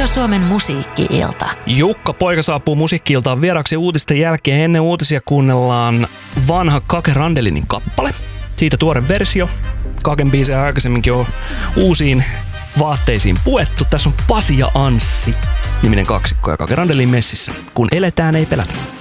Suomen musiikki-ilta. Jukka Poika saapuu musiikki-iltaan vieraksi uutisten jälkeen. Ennen uutisia kuunnellaan vanha Kake Randelinin kappale. Siitä tuore versio. Kaken biisejä aikaisemminkin on uusiin vaatteisiin puettu. Tässä on Pasi ja Anssi niminen kaksikko ja Kake Randelin messissä. Kun eletään, ei pelätä.